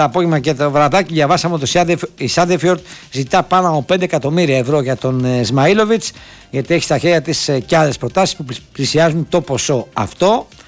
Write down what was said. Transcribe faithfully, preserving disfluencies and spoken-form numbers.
το απόγευμα και το βραδάκι διαβάσαμε ότι η Σάντεφιορντ ζητά πάνω από πέντε εκατομμύρια ευρώ για τον Σμαΐλοβιτς, γιατί έχει στα χέρια της και άλλες προτάσεις που πλησιάζουν το ποσό αυτό.